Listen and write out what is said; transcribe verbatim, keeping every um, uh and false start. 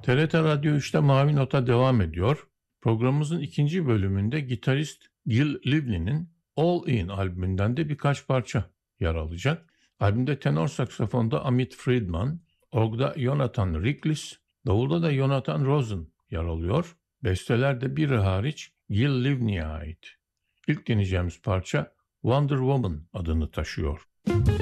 T R T Radyo üçte Mavi Nota devam ediyor. Programımızın ikinci bölümünde gitarist Gil Lively'nin All In albümünden de birkaç parça yer alacak. Albümde tenor saksafonda Amit Friedman, orgda Jonathan Riklis, davulda da Jonathan Rosen yer alıyor. Besteler de biri hariç Gil Lively'e ait. İlk dinleyeceğimiz parça Wonder Woman adını taşıyor.